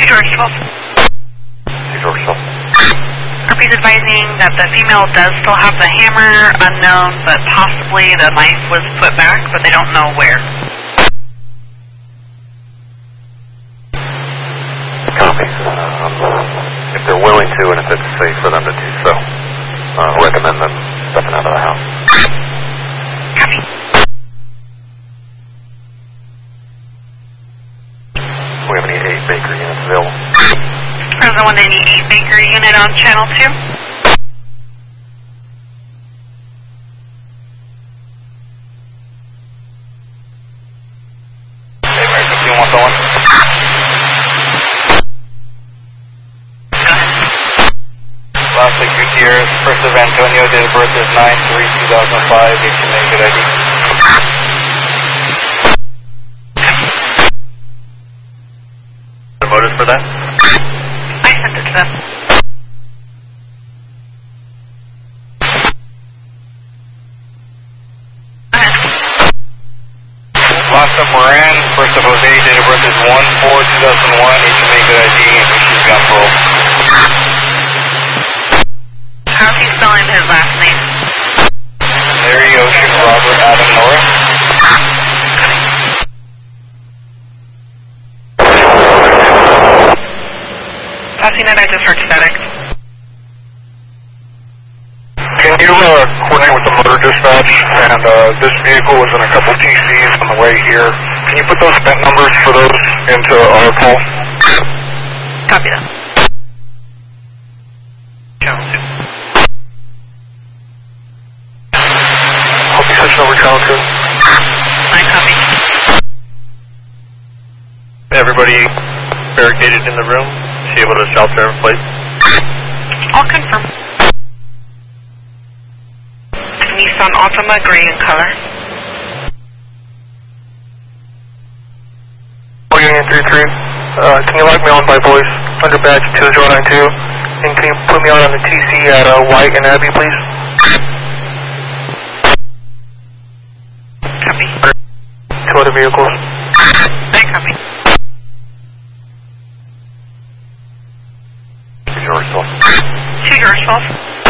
George 12. 2 George 12. RP's advising that the female does still have the hammer, unknown, but possibly the knife was put back, but they don't know where. Copy. If they're willing to and if it's safe for them to do so, recommend them stepping out of the house. Copy. We have any 8 Baker units available. Present 198 Baker unit on channel 2. Emergency 101. Last 6 Gutierrez, 1st of Antonio, date of birth is 9/3/2005, you can make it ID. The motive for that? I sent it to them. Last of Moran, 1st of Jose, date of birth is 1/4/2001, you can make it ID, and she's got parole. How's he spelling his last name? Larry Ocean Robert Adam Nora. Passing it, I just heard static. Can you coordinate with the motor dispatch? And this vehicle was in a couple TCs on the way here. Can you put those spent numbers for those into our call? Copy that. Channel 2. I'll be switching over channel 2. I copy. Everybody barricaded in the room? Is he able to shelter in place? I'll confirm. Nissan Altima, gray in color. Union 33, can you log me on by voice under badge 2092? And can you put me on the TC at White and Abbey, please? Copy. 2 other vehicles. I copy. 2 George 12. 2 George 12.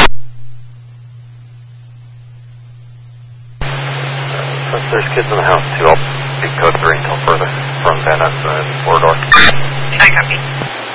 Since there's kids in the house too, I'll be code 3 until further from Van Ness and Florida. I copy.